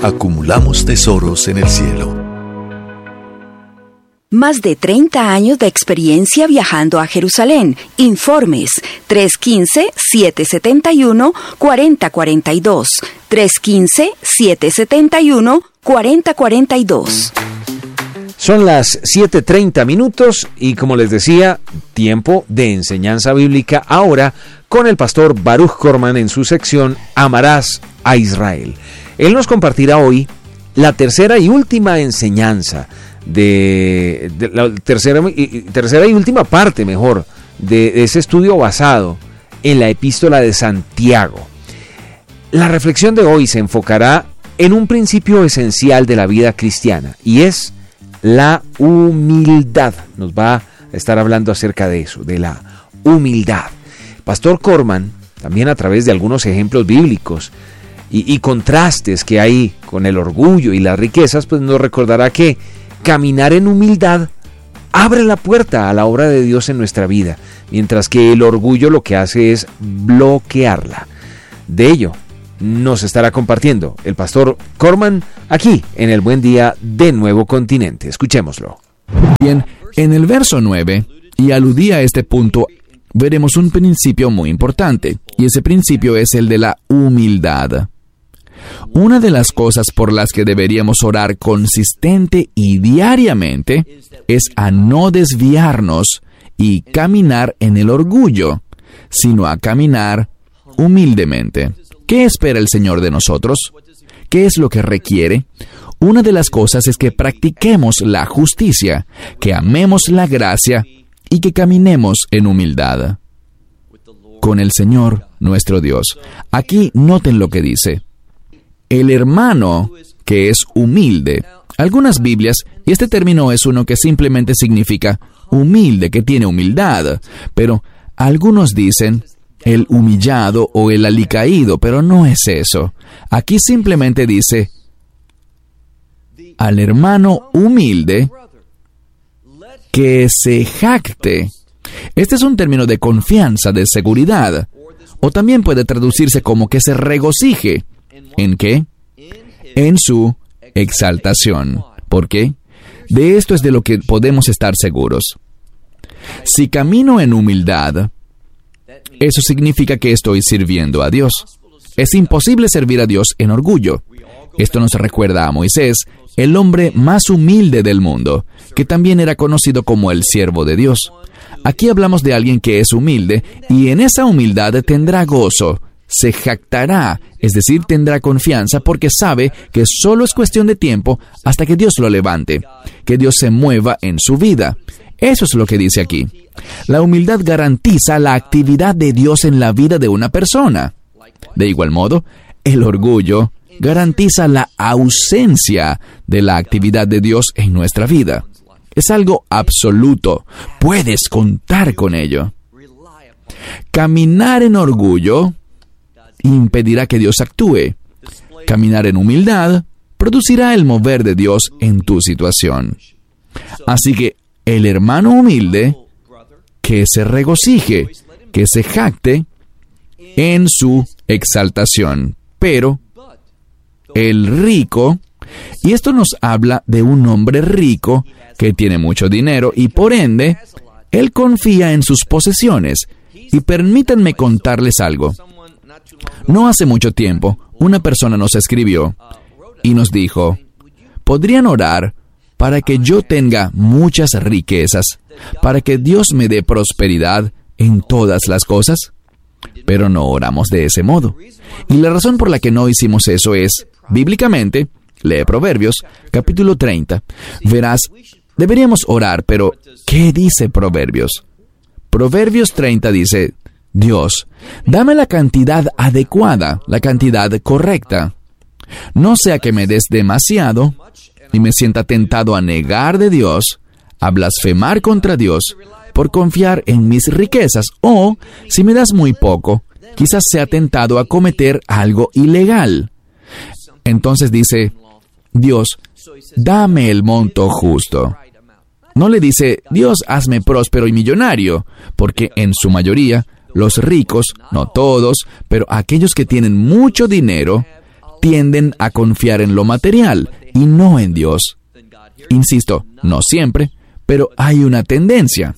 acumulamos tesoros en el cielo. Más de 30 años de experiencia viajando a Jerusalén. Informes 315-771-4042. 315-771-4042. Son las 7:30 y como les decía, tiempo de enseñanza bíblica ahora con el pastor Baruch Korman en su sección Amarás a Israel. Él nos compartirá hoy la tercera y última enseñanza de la tercera y última parte, mejor, de ese estudio basado en la epístola de Santiago. La reflexión de hoy se enfocará en un principio esencial de la vida cristiana y es la humildad. Nos va a estar hablando acerca de eso, de la humildad. Pastor Korman, también a través de algunos ejemplos bíblicos y contrastes que hay con el orgullo y las riquezas, pues nos recordará que caminar en humildad abre la puerta a la obra de Dios en nuestra vida, mientras que el orgullo lo que hace es bloquearla. De ello nos estará compartiendo el pastor Korman aquí en el Buen Día de Nuevo Continente. Escuchémoslo. Bien, en el verso 9, y aludía a este punto, veremos un principio muy importante, y ese principio es el de la humildad. Una de las cosas por las que deberíamos orar consistente y diariamente es a no desviarnos y caminar en el orgullo, sino a caminar humildemente. ¿Qué espera el Señor de nosotros? ¿Qué es lo que requiere? Una de las cosas es que practiquemos la justicia, que amemos la gracia y que caminemos en humildad con el Señor nuestro Dios. Aquí noten lo que dice. El hermano que es humilde. Algunas Biblias, y este término es uno que simplemente significa humilde, que tiene humildad, pero algunos dicen el humillado o el alicaído, pero no es eso. Aquí simplemente dice al hermano humilde que se jacte. Este es un término de confianza, de seguridad, o también puede traducirse como que se regocije. ¿En qué? En su exaltación. ¿Por qué? De esto es de lo que podemos estar seguros. Si camino en humildad, eso significa que estoy sirviendo a Dios. Es imposible servir a Dios en orgullo. Esto nos recuerda a Moisés, el hombre más humilde del mundo, que también era conocido como el siervo de Dios. Aquí hablamos de alguien que es humilde, y en esa humildad tendrá gozo, se jactará, es decir, tendrá confianza porque sabe que solo es cuestión de tiempo hasta que Dios lo levante, que Dios se mueva en su vida. Eso es lo que dice aquí. La humildad garantiza la actividad de Dios en la vida de una persona. De igual modo, el orgullo garantiza la ausencia de la actividad de Dios en nuestra vida. Es algo absoluto. Puedes contar con ello. Caminar en orgullo impedirá que Dios actúe. Caminar en humildad producirá el mover de Dios en tu situación. Así que el hermano humilde, que se regocije, que se jacte en su exaltación. Pero el rico, y esto nos habla de un hombre rico que tiene mucho dinero y por ende, él confía en sus posesiones. Y permítanme contarles algo. No hace mucho tiempo, una persona nos escribió y nos dijo, ¿podrían orar para que yo tenga muchas riquezas, para que Dios me dé prosperidad en todas las cosas? Pero no oramos de ese modo. Y la razón por la que no hicimos eso es, bíblicamente, lee Proverbios, capítulo 30. Verás, deberíamos orar, pero ¿qué dice Proverbios? Proverbios 30 dice, Dios, dame la cantidad adecuada, la cantidad correcta. No sea que me des demasiado y me sienta tentado a negar de Dios, a blasfemar contra Dios, por confiar en mis riquezas, o, si me das muy poco, quizás sea tentado a cometer algo ilegal. Entonces dice, Dios, dame el monto justo. No le dice, Dios, hazme próspero y millonario, porque en su mayoría, los ricos, no todos, pero aquellos que tienen mucho dinero, tienden a confiar en lo material y no en Dios. Insisto, no siempre, pero hay una tendencia.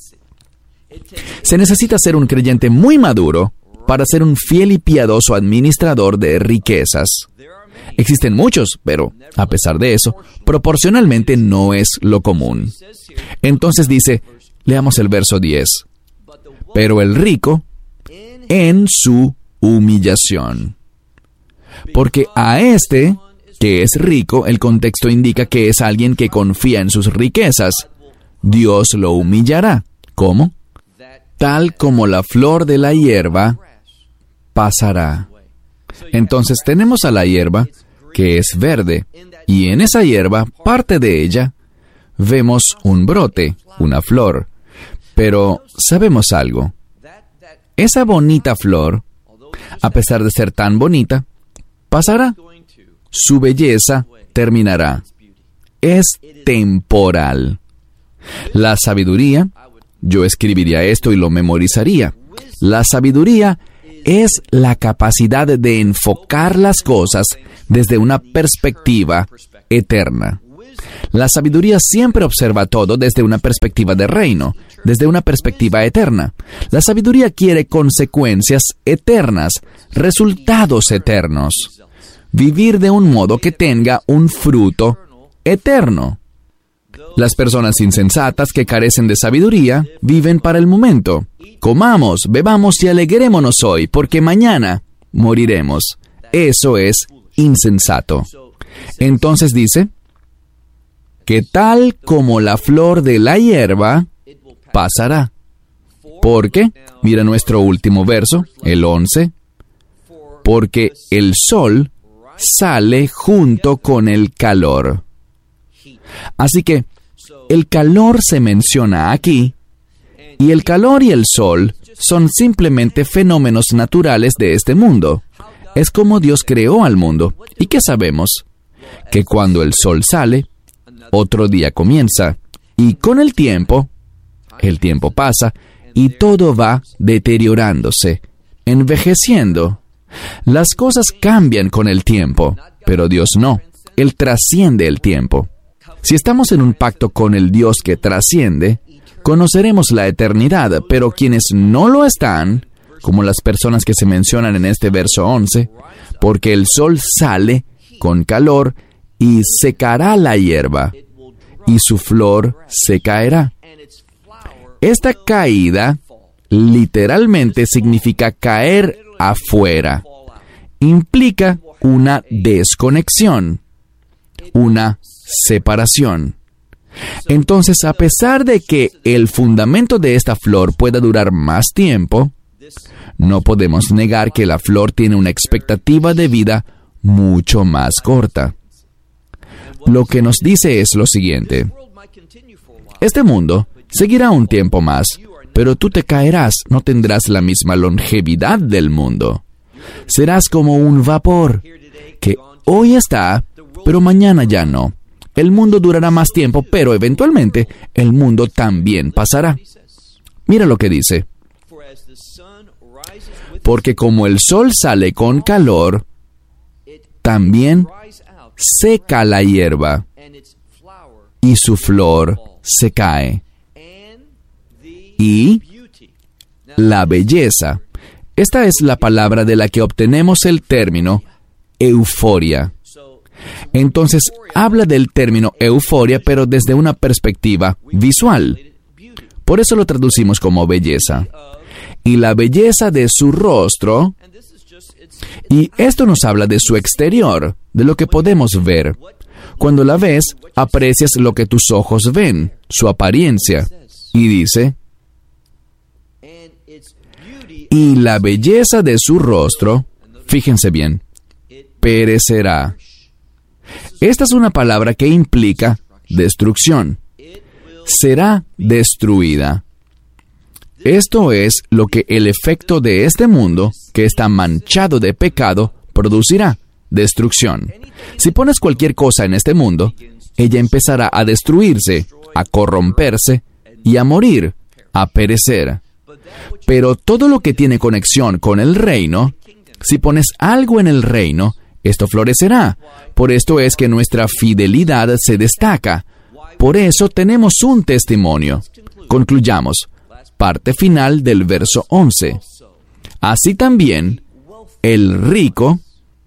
Se necesita ser un creyente muy maduro para ser un fiel y piadoso administrador de riquezas. Existen muchos, pero, a pesar de eso, proporcionalmente no es lo común. Entonces dice, leamos el verso 10. Pero el rico, en su humillación. Porque a este, que es rico, el contexto indica que es alguien que confía en sus riquezas. Dios lo humillará. ¿Cómo? Tal como la flor de la hierba pasará. Entonces tenemos a la hierba, que es verde, y en esa hierba, parte de ella, vemos un brote, una flor. Pero sabemos algo. Esa bonita flor, a pesar de ser tan bonita, pasará. Su belleza terminará. Es temporal. La sabiduría, yo escribiría esto y lo memorizaría. La sabiduría es la capacidad de enfocar las cosas desde una perspectiva eterna. La sabiduría siempre observa todo desde una perspectiva de reino, desde una perspectiva eterna. La sabiduría quiere consecuencias eternas, resultados eternos. Vivir de un modo que tenga un fruto eterno. Las personas insensatas que carecen de sabiduría viven para el momento. Comamos, bebamos y alegrémonos hoy, porque mañana moriremos. Eso es insensato. Entonces dice que tal como la flor de la hierba pasará. Porque, mira nuestro último verso, el 11, porque el sol sale junto con el calor. Así que, el calor se menciona aquí, y el calor y el sol son simplemente fenómenos naturales de este mundo. Es como Dios creó al mundo. ¿Y qué sabemos? Que cuando el sol sale, otro día comienza, y con el tiempo pasa, y todo va deteriorándose, envejeciendo. Las cosas cambian con el tiempo, pero Dios no. Él trasciende el tiempo. Si estamos en un pacto con el Dios que trasciende, conoceremos la eternidad, pero quienes no lo están, como las personas que se mencionan en este verso 11, porque el sol sale con calor y secará la hierba, y su flor se caerá. Esta caída literalmente significa caer afuera. Implica una desconexión, una separación. Entonces, a pesar de que el fundamento de esta flor pueda durar más tiempo, no podemos negar que la flor tiene una expectativa de vida mucho más corta. Lo que nos dice es lo siguiente: este mundo seguirá un tiempo más, pero tú te caerás, no tendrás la misma longevidad del mundo. Serás como un vapor, que hoy está, pero mañana ya no. El mundo durará más tiempo, pero eventualmente el mundo también pasará. Mira lo que dice. Porque como el sol sale con calor, también seca la hierba, y su flor se cae. Y la belleza. Esta es la palabra de la que obtenemos el término euforia. Entonces, habla del término euforia, pero desde una perspectiva visual. Por eso lo traducimos como belleza. Y la belleza de su rostro, y esto nos habla de su exterior, de lo que podemos ver. Cuando la ves, aprecias lo que tus ojos ven, su apariencia. Y dice, y la belleza de su rostro, fíjense bien, perecerá. Esta es una palabra que implica destrucción. Será destruida. Esto es lo que el efecto de este mundo, que está manchado de pecado, producirá: destrucción. Si pones cualquier cosa en este mundo, ella empezará a destruirse, a corromperse y a morir, a perecer. Pero todo lo que tiene conexión con el reino, si pones algo en el reino, esto florecerá. Por esto es que nuestra fidelidad se destaca. Por eso tenemos un testimonio. Concluyamos. Parte final del verso 11. Así también el rico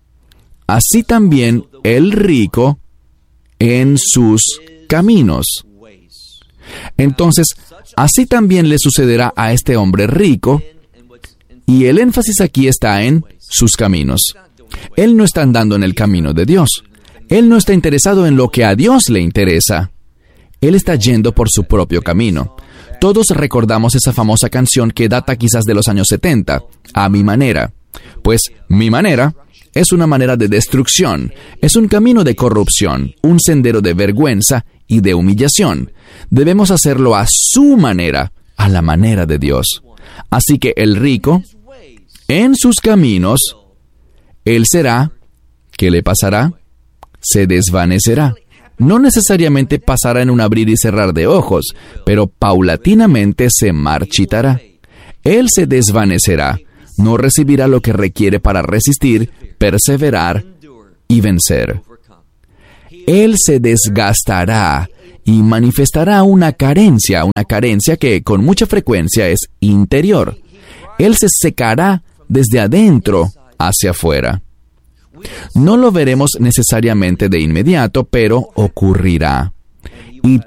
en sus caminos. Entonces, así también le sucederá a este hombre rico, y el énfasis aquí está en sus caminos. Él no está andando en el camino de Dios. Él no está interesado en lo que a Dios le interesa. Él está yendo por su propio camino. Todos recordamos esa famosa canción que data quizás de los años 70, A mi manera. Pues mi manera es una manera de destrucción, es un camino de corrupción, un sendero de vergüenza y de humillación. Debemos hacerlo a su manera, a la manera de Dios. Así que el rico, en sus caminos, él será, ¿qué le pasará? Se desvanecerá. No necesariamente pasará en un abrir y cerrar de ojos, pero paulatinamente se marchitará. Él se desvanecerá, no recibirá lo que requiere para resistir, perseverar y vencer. Él se desgastará y manifestará una carencia que con mucha frecuencia es interior. Él se secará desde adentro hacia afuera. No lo veremos necesariamente de inmediato, pero ocurrirá.